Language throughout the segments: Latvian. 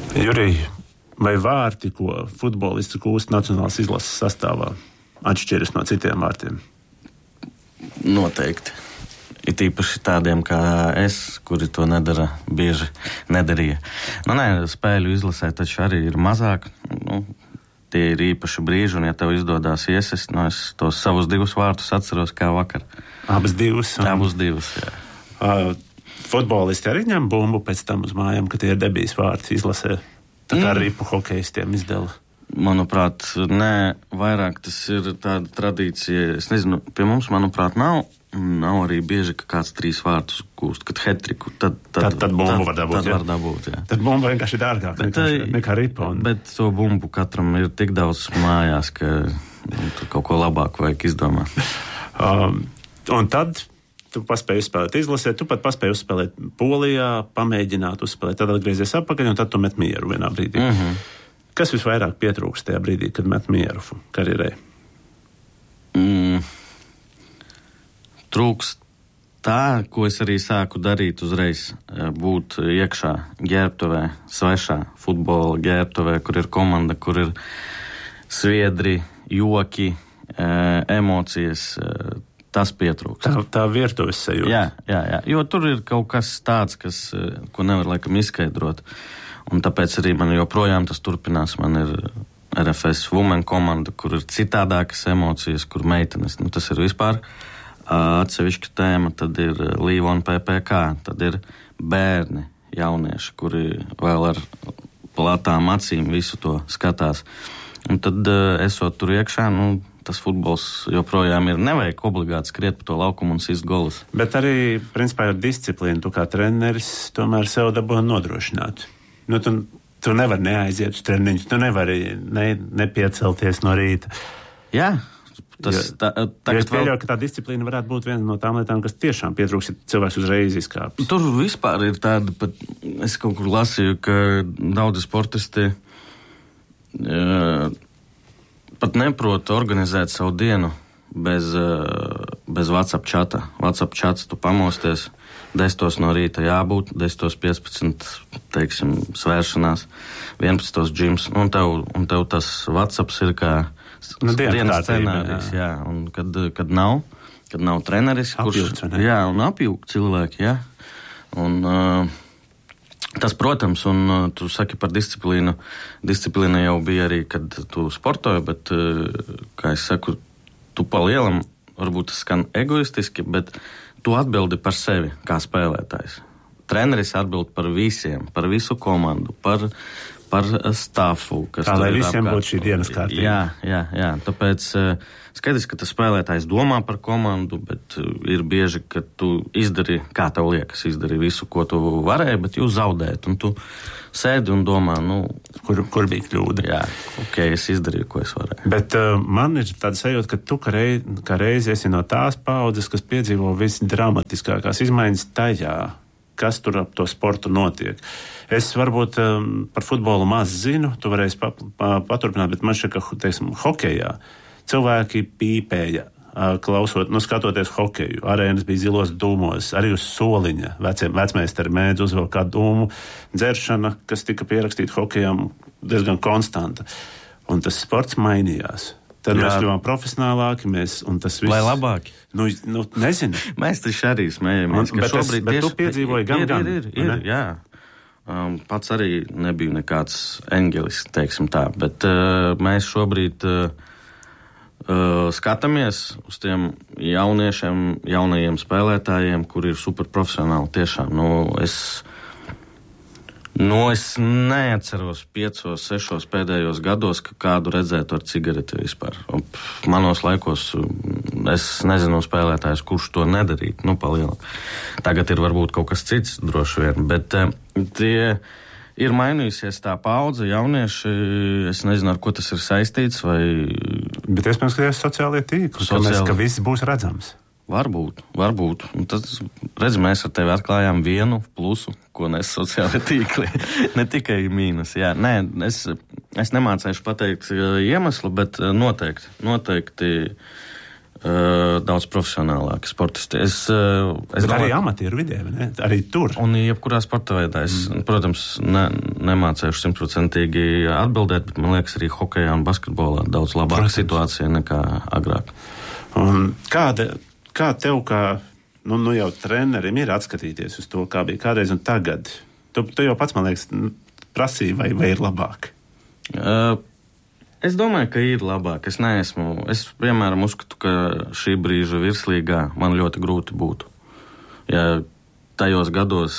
Jurij, vai vārti, ko futbolisti kūst nacionālas izlases sastāvā, atšķiras no citiem vārtiem? Noteikti. It īpaši tādiem kā es, kuri to nedarīja. Spēļu izlasē taču arī ir mazāk. Tie ir īpaši brīži, un ja tev izdodās iesist, es tos savus 2 vārtus atceros kā vakar. Abas divas? Abas divas, jā. Futbolisti arī ņem bumbu pēc tam uz mājām, ka tie ir debijas vārti izlasē. Tā kā ripu hokejistiem izdala. Manuprāt, nē, vairāk tas ir tāda tradīcija. Es nezinu, pie mums, manuprāt, nav arī bieži, ka kāds 3 vārtus gūst, kad hetriku. Tad bumbu var dabūt. Tad var dabūt, jā. Tad bumba vienkārši ir dārgāk nekā ripa. Bet to bumbu katram ir tik daudz mājās, ka tur kaut ko labāk vajag izdomāt. Un tad tu paspēji uzspēlēt izlasē, tu pat paspēji uzspēlēt Polijā, pamēģināt uzspēlēt, tad atgriezies atpakaļ, un tad tu met mieru vienā brīdī. Kas visvairāk pietrūkst tajā brīdī, kad met mieru karjerē? Trūkst tā, ko es arī sāku darīt uzreiz. Būt iekšā ģērbtuvē, svešā futbola ģērbtuvē, kur ir komanda, kur ir sviedri, joki, emocijas. Tas pietrūkst. Tā virtuves sajūta. Jā. Jo tur ir kaut kas tāds, ko nevar laikam izskaidrot. Un tāpēc arī man joprojām tas turpinās. Man ir RFS Women komanda, kur ir citādākas emocijas, kur meitenes. Tas ir vispār atsevišķa tēma. Tad ir Līvona PPK, tad ir bērni, jaunieši, kuri vēl ar platām acīm visu to skatās. Un tad, esot tur iekšā, tas futbols joprojām ir nevajag obligāti skriet pa to laukumu un sist golus. Bet arī, principā, ir disciplīna. Tu kā treneris tomēr sev dabūji nodrošināt. Tu nevari neaiziet uz treniņu, tu nevari nepiecelties no rīta. Jā. Es pieļauju, ka tā disciplīna varētu būt viena no tām lietām, kas tiešām pietrūks, ja cilvēks uzreiz izkāpjas. Tur vispār ir tāda, pat es kaut kur lasīju, ka daudzi sportisti pat neprot organizēt savu dienu bez WhatsApp čata. WhatsApp čats, tu pamosties 10 no rīta jābūt, 10:15, teiksim, svēršanās, 11 džims, un tev tas WhatsApps ir kā dienas scenārijs, jā. Un kad nav treneris, kurš, un apjūg cilvēki, jā. Un tas, protams, un tu saki par disciplīnu. Disciplīna jau bija arī, kad tu sportoji, bet, kā es saku, tu pa lielam, varbūt tas skan egoistiski, bet tu atbildi par sevi kā spēlētājs. Treneris atbild par visiem, par visu komandu, par stafu. Tā, lai visiem būtu šī dienas kārtība. Jā. Tāpēc skaidrs, ka tas spēlētājs domā par komandu, bet ir bieži, ka tu izdari, kā tev liekas, izdari visu, ko tu varēji, bet jūs zaudēt. Un tu sēdi un domā, kur bija kļūda. Jā, es izdarīju, ko es varēju. Bet man ir tāda sajūta, ka tu kā reizi esi no tās paudzes, kas piedzīvo visdramatiskākās izmaiņas tajā, kas tur ap to sportu notiek. Es varbūt par futbolu maz zinu, tu varēsi paturpināt, bet man šķiet, ka, teiksim, hokejā cilvēki pīpēja, skatoties hokeju. Arēnas bija zilos dūmos, arī uz soliņa. Vecmeistari mēdz uzvilkt kā dūmu. Dzeršana, kas tika pierakstīta hokejam, diezgan konstanta. Un tas sports mainījās. Tad mēs kļuvām profesionālāki, un tas viss... Lai labāki. Nezinu. Mēs taču arī smējamies, ka šobrīd... Bet tu piedzīvoji gan. Ir, jā. Pats arī nebija nekāds engelis, teiksim tā, bet mēs šobrīd skatāmies uz tiem jauniešiem, jaunajiem spēlētājiem, kuri ir superprofesionāli tiešām. Es neatceros 5-6 pēdējos gados, ka kādu redzētu ar cigareti vispār. Manos laikos es nezinu spēlētājus, kurš to nedarīt, palielam. Tagad ir varbūt kaut kas cits, droši vien, bet tie ir mainījusies tā paudze, jaunieši, es nezinu, ar ko tas ir saistīts, vai... Bet iespējams, ka tas sociālie tīkli, ka viss būs redzams. Varbūt. Un tad, mēs ar tevi atklājām vienu plusu, ko nes sociāli tīkli, ne tikai mīnus. Jā, nē, es nemācēšu pateikt iemeslu, bet noteikti daudz profesionālāki sportisti. Es arī amatieru vidē, ne? Arī tur. Un jebkurā sporta veidā es, protams, nemācēšu 100% atbildēt, bet man liekas arī hokejā un basketbolā daudz labāka situācija nekā agrāk. Un kā tev, kā jau trenerim ir atskatīties uz to, kā bija kādreiz un tagad? Tu jau pats, man liekas, prasīja, vai ir labāk? Es domāju, ka ir labāk. Es vienmēr uzskatu, ka šī brīža virslīgā man ļoti grūti būtu. Ja tajos gados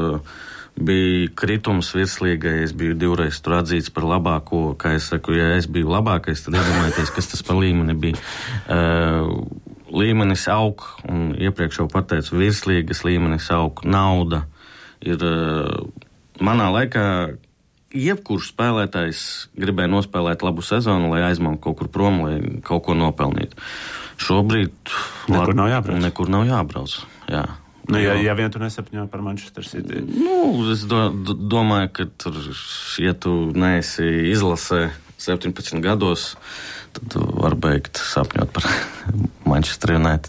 bija kritums virslīgai, es biju 2 reiz tur atzīts par labāko, kā es saku, ja es biju labākais, tad iedomājieties, kas tas par līmeni bija. Līmenis aug, un iepriekš jau pateicu, virslīgas līmenis aug, nauda ir manā laikā. Jebkurš spēlētājs gribēja nospēlēt labu sezonu, lai aizmaukt kaut kur prom, lai kaut ko nopelnītu. Šobrīd nekur nav jābrauc. Jā. Ja vien tu nesapņo par Manchester City. Es domāju, ka tur, ja tu neesi izlasē 17 gados, tad var beigt sapņot par Manchester United.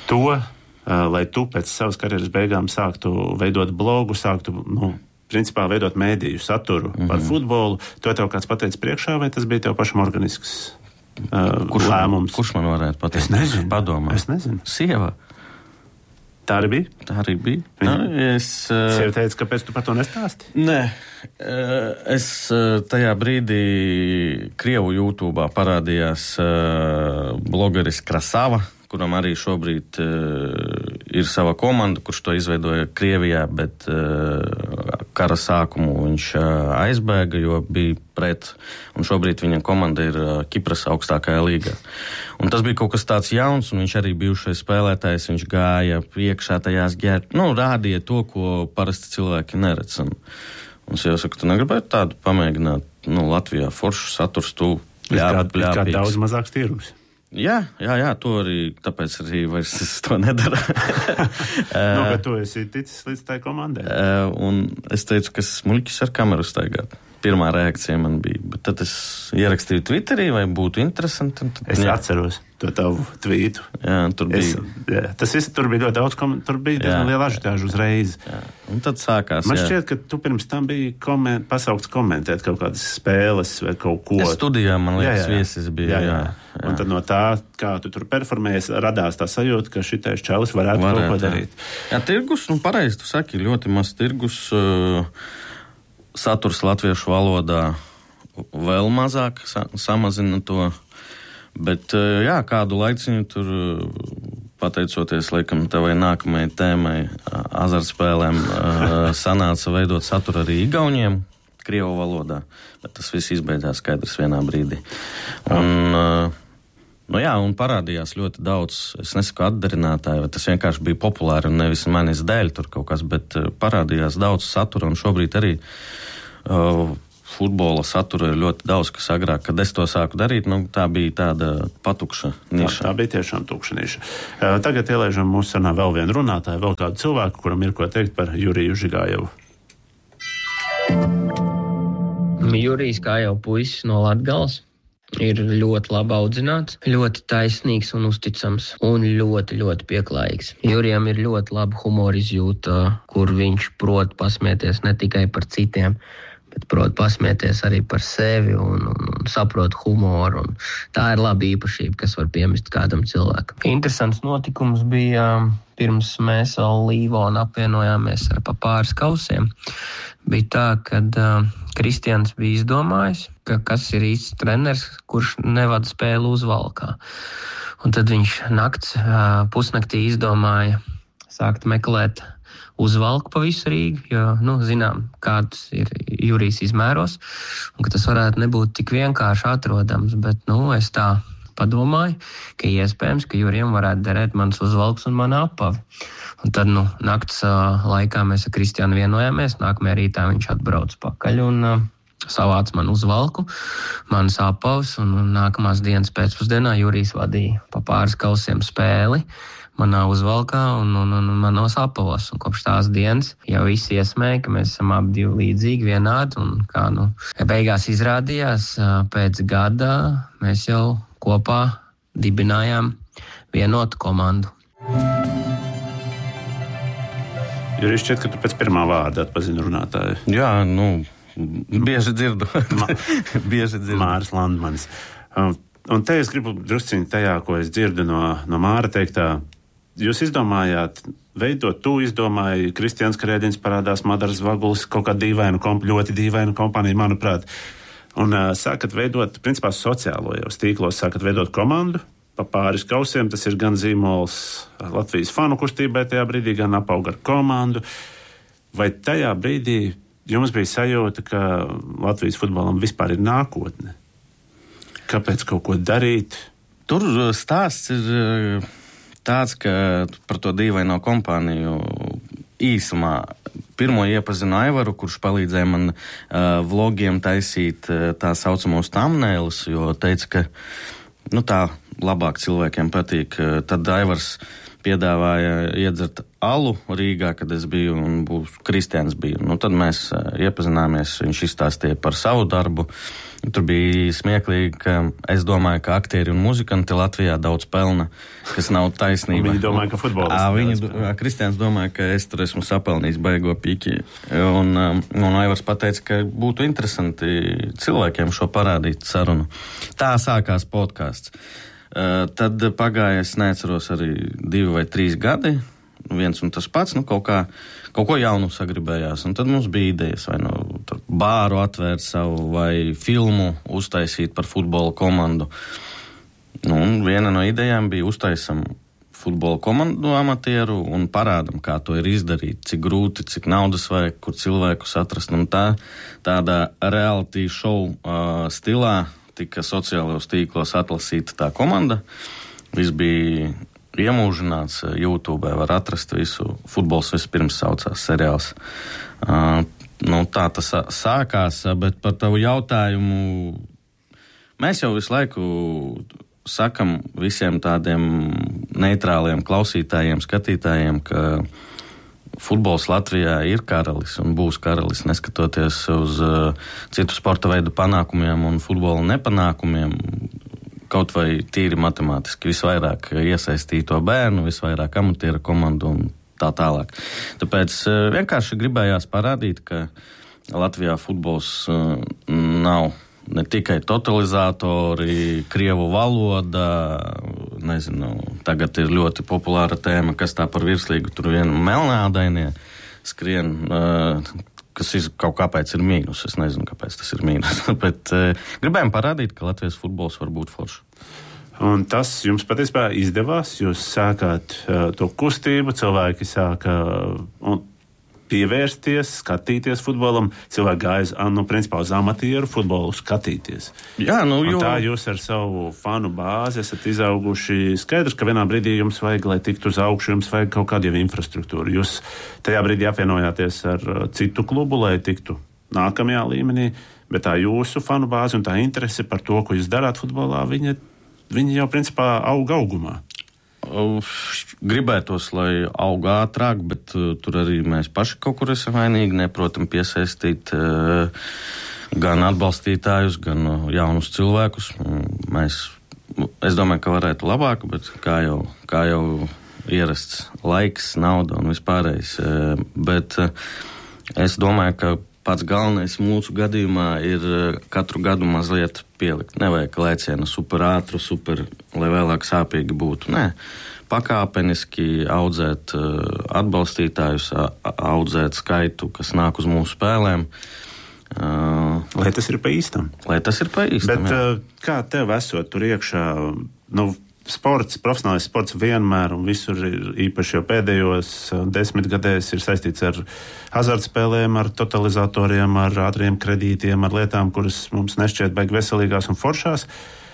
Lai tu pēc savas karjeras beigām sāktu veidot blogu, principā veidot mēdīju saturu par futbolu, to tev kāds pateica priekšā, vai tas bija tev pašam organisks lēmums? Kurš man varētu pateikt? Es nezinu. Padomā. Es nezinu. Sieva. Tā arī bija? Tā arī bija. Sieva teica, kāpēc tu par to nestāsti? Nē. Es tajā brīdī Krievu YouTube'ā parādījās blogeris Krasava, kuram arī šobrīd ir sava komanda, kurš to izveidoja Krievijā, bet kara sākumu viņš aizbēga, jo bija pret, un šobrīd viņa komanda ir Kipras augstākajā līgā. Un tas bija kaut kas tāds jauns, un viņš arī bijušais spēlētājs, viņš gāja priekšā tajās rādīja to, ko parasti cilvēki neredz. Un es jau saku, tu negribētu tādu pamēģināt, Latvijā foršu saturs, tu pļāpīgs. Kā daudz mazāks tirgus. Jā, to arī, tāpēc arī vairs es to nedaru. Bet tu esi ticis līdz tai komandai. Un es teicu, ka es muļķis ar kameru staigāt. Pirmā reakcija man bija, bet tad es ierakstīju Twitterī, vai būtu interesanti. Es atceros to tavu tvītu. Jā, tur bija. Tas viss, tur bija ļoti daudz, tur bija diezgan liela ažutāža uzreiz. Jā. Un tad sākās. Man šķiet, ka tu pirms tam biji pasaukts komentēt kaut kādas spēles vai kaut ko. Es studijā, man liekas, viesis bija. Jā. Un tad no tā, kā tu tur performējies, radās tā sajūta, ka šitais čalis varētu kaut ko darīt. Jā, tirgus, pareizi tu saki, ļoti maz tirgus. Saturs latviešu valodā vēl mazāk samazina to, bet kādu laiciņu tur, pateicoties, laikam, tevai nākamajai tēmai, azartspēlēm, sanāca veidot saturu arī igauniem, Krievu valodā, bet tas viss izbeidzās skaidrs vienā brīdī. Un parādījās ļoti daudz, es nesaku atdarinātāju, tas vienkārši bija populāri un nevis manis dēļ tur kaut kas, bet parādījās daudz satura un šobrīd arī futbola satura ir ļoti daudz, kas agrāk, kad es to sāku darīt, tā bija tāda patukša niša. Tā bija tiešām tukša niša. Tagad ielaižam mūsu sarunā vēl vienu runātāju, vēl kādu cilvēku, kuram ir ko teikt par Juriju Žigājevu. Jurijs, kā jau puisis no Latgales, ir ļoti labi audzināts, ļoti taisnīgs un uzticams un ļoti, ļoti pieklājīgs. Jurijam ir ļoti laba humora izjūta, kur viņš prot pasmieties ne tikai par citiem, bet prot pasmieties arī par sevi un saprot humoru. Un tā ir laba īpašība, kas var piemist kādam cilvēkam. Interesants notikums bija pirms mēs vēl Līvonu apvienojāmies ar pa pāris kausiem. Bija tā, kad Kristians bija izdomājis, ka kas ir īsts treneris, kurš nevada spēli uzvalkā. Un tad viņš pusnaktī izdomāja sākt meklēt uzvalku pa visu Rīgu, jo, zinām, kāds ir Jurijs izmēros, un ka tas varētu nebūt tik vienkārši atrodams, bet, es tā padomāju, ka iespējams, ka Jurijam varētu derēt mans uzvalks un mana apavi. Un tad, nakts laikā mēs ar Kristiānu vienojāmies, nākamajā rītā viņš atbrauc pakaļ un savāc man uzvalku, manas apavas, un nākamās dienas pēcpusdienā Jurijs vadīja pa pāris kausiem spēli manā uzvalkā un manos apavos. Un kopš tās dienas jau visi iesmēja, ka mēs esam abi divi līdzīgi, vienādi, un kā beigās izrādījās, pēc gada mēs jau kopā dibinājām vienotu komandu. Jo šķiet, ka tu pēc pirmā vārda atpazini runātāju. Jā, bieži dzirdu. Bieži dzirdu. Māris Landmanis. Un te es gribu drusciņi tajā, ko es dzirdu no Māra teiktā. Jūs izdomājāt, tu izdomāji, Kristians Krēdiņš parādās, Madaras Vagulis, kaut kā ļoti dīvainu kompāniju, manuprāt. Un sākat veidot, principā sociālajos tīklos, sākat veidot komandu pa pāris kausiem. Tas ir gan zīmols Latvijas fanu kustībai tajā brīdī, gan apauga ar komandu. Vai tajā brīdī jums bija sajūta, ka Latvijas futbolam vispār ir nākotne? Kāpēc kaut ko darīt? Tur stāsts ir tāds, ka par to dīvaino kompāniju īsumā pirmo iepazinu Aivaru, kurš palīdzēja man vlogiem taisīt tā saucamos thumbnailus, jo teica, ka tā labāk cilvēkiem patīk. Tad Aivars piedāvāja iedzert alu Rīgā, kad es biju un Kristians bija. Tad mēs iepazināmies, viņš izstāstīja par savu darbu. Tur bija smieklīgi, ka es domāju, ka aktieri un muzikanti Latvijā daudz pelna, kas nav taisnība. Viņi domāja, ka futbolisti. Kristians domāja, ka es tur esmu sapelnījis baigo pīķi. Un Aivars pateica, ka būtu interesanti cilvēkiem šo parādīt sarunu. Tā sākās podcasts. Tad pagāja, es neatceros, arī 2 vai 3 gadi, viens un tas pats, kaut ko jaunu sagribējās. Un tad mums bija idejas, vai bāru atvērt savu, vai filmu uztaisīt par futbola komandu. Un viena no idejām bija uztaisam futbola komandu amatieru un parādam, kā to ir izdarīt, cik grūti, cik naudas vajag, kur cilvēkus atrast. Un tādā reality show stilā tika sociālajos tīklos atlasīta tā komanda. Viss bija iemūžināts YouTube, var atrast visu. Futbols vispirms saucās seriāls. Tā tas sākās, bet par tavu jautājumu mēs jau visu laiku sakam visiem tādiem neitrāliem klausītājiem, skatītājiem, ka futbols Latvijā ir karalis un būs karalis, neskatoties uz citu sporta veidu panākumiem un futbola nepanākumiem. Kaut vai tīri matemātiski visvairāk iesaistīto bērnu, visvairāk amatieru komandu un tā tālāk. Tāpēc vienkārši gribējās parādīt, ka Latvijā futbols nav ne tikai totalizatori, krievu valoda, tagad ir ļoti populāra tēma, kas tā par virslīgu, tur vien melnādainie skrien, kas kaut kāpēc ir mīnus. Es nezinu, kāpēc tas ir mīnus, bet gribējām parādīt, ka Latvijas futbols var būt foršs. Un tas jums patiesībā izdevās, jūs sākāt to kustību, cilvēki sāka pievērsties, skatīties futbolam, cilvēki gāja, principā uz amatieru futbolu skatīties. Jā, tā jūs ar savu fanu bāzi esat izauguši. Skaidrs, ka vienā brīdī jums vajag, lai tiktu uz augšu, jums vajag kaut kādu jau infrastruktūru. Jūs tajā brīdī apvienojāties ar citu klubu, lai tiktu nākamajā līmenī, bet tā jūsu fanu bāze un tā interese par to, ko jūs darāt futbolā, viņa jau principā augumā. Gribētos, lai aug ātrāk, bet tur arī mēs paši kaut kur esam vainīgi, neprotam piesaistīt gan atbalstītājus, gan jaunus cilvēkus. Es domāju, ka varētu labāk, bet kā jau ierasts laiks, nauda un vispārējais. Bet es domāju, ka pats galvenais mūsu gadījumā ir katru gadu mazliet pielikt. Nevajag lēcienu super ātru, lai vēlāk sāpīgi būtu. Nē, pakāpeniski audzēt atbalstītājus, audzēt skaitu, kas nāk uz mūsu spēlēm. Lai tas ir pa īstam. Bet kā tev esot tur iekšā, sports, profesionālais sports vienmēr un visur ir īpaši jau pēdējos 10 gadēs ir saistīts ar azartspēlēm, ar totalizatoriem, ar ātriem kredītiem, ar lietām, kuras mums nešķiet baigi veselīgās un foršās.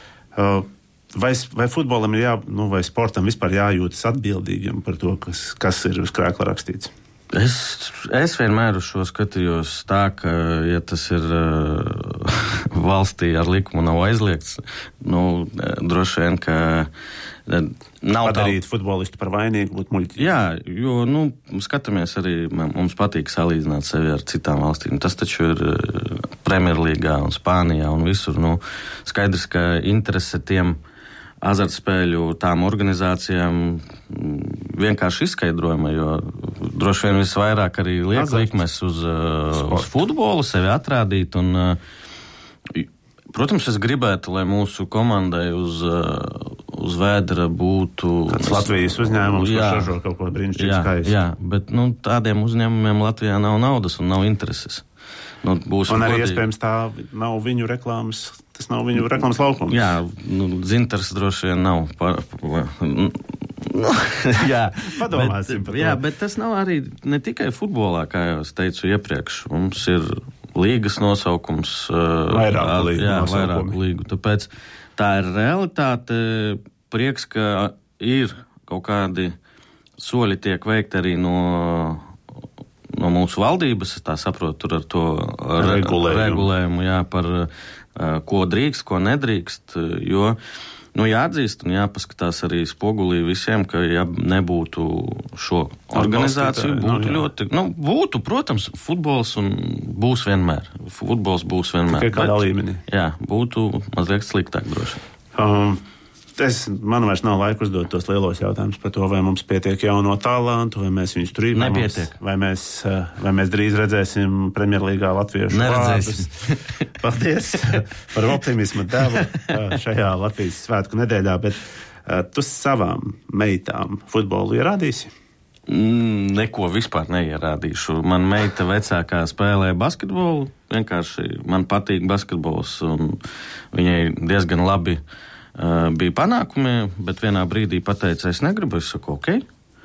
Vai futbolam ir vai sportam vispār jājūtas atbildīgam par to, kas ir uz krēkla rakstīts? Es vienmēr uz šo skatījos tā, ka, ja tas ir valstī ar likumu nav aizliegts, droši vien, ka nav padarīt futbolistu par vainīgu, būt muļķi. Jā, jo, skatāmies arī, mums patīk salīdzināt sevi ar citām valstīm. Tas taču ir Premjerlīgā un Spānijā un visur. Skaidrs, ka interese tiem azartspēļu tām organizācijām vienkārši izskaidrojuma, jo droši vien visvairāk arī liek likmes uz futbolu, sevi atrādīt. Un, protams, es gribētu, lai mūsu komandai uz vēdera būtu... Kāds Latvijas uzņēmums, kurš ražo kaut ko brīnišķīgi skaistu. Jā, bet tādiem uzņēmumiem Latvijā nav naudas un nav intereses. Un arī iespējams tā nav viņu reklāmas, tas nav viņu reklāmas laukums. Jā, dzintars droši vien nav. Jā, padomāsim par to. Jā, bet tas nav arī ne tikai futbolā, kā jau es teicu iepriekš. Mums ir līgas nosaukums. Vairāku līgu. Tāpēc tā ir realitāte. Prieks, ka ir kaut kādi soļi tiek veikti arī no mūsu valdības, es tā saprotu, tur ar to regulējumu, jā, par ko drīkst, ko nedrīkst, jo, jāatzīst un jāpaskatās arī spogulī visiem, ka ja nebūtu šo organizāciju, būtu, protams, futbols un būs vienmēr. Futbols būs vienmēr. Tikai kādā līmenī. Jā, būtu mazliet sliktāk droši. Man vairs nav laika uzdot tos lielos jautājumus par to, vai mums pietiek jauno talantu, vai mēs viņus tur nepietiek. Vai mēs drīz redzēsim Premjerlīgā latviešu vārdus. Paldies par optimismu devu šajā Latvijas svētku nedēļā, bet tu savām meitām futbolu ierādīsi? Neko vispār neierādīšu. Man meita vecākā spēlē basketbolu, vienkārši man patīk basketbols, un viņai diezgan labi bija panākumi, bet vienā brīdī pateica, es negribu, es saku, ok.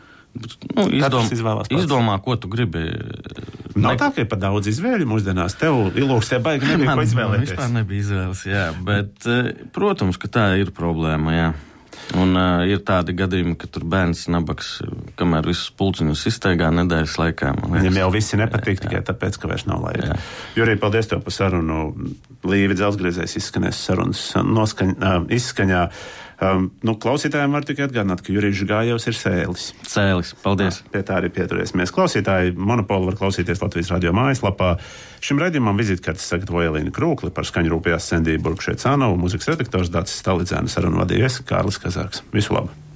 Izdomā, ko tu gribi. Nav tā, ka ir pat daudz izvēļu mūsdienās. Tev ilūksē baigi nebija ko izvēlēties. Man vispār nebija izvēles, jā. Bet, protams, ka tā ir problēma, jā. Un ir tādi gadījumi, ka tur bērns nabaks, kamēr visus pulciņus izsteigā nedēļas laikā. Viņam jau visi nepatīk tikai tāpēc, ka vairs nav laika. Jurij, paldies tev par sarunu. Līvi Dzelzgriezējs izskanēs sarunas izskaņā. Klausītājiem var tikai atgādināt, ka Jurijs Žigājevs ir Sēlis. Sēlis, paldies. Pie tā arī pieturēsimies. Klausītāji Monopolu var klausīties Latvijas radio mājaslapā. Šim raidījumam vizītkartes sagatavoja Elīna Krūkli, par skaņu rūpējās Sendija Burkšē Cānovu, mūzikas redaktors Dācis Stalidzēna, sarunu vadīja Kārlis Kazārks. Visu labu!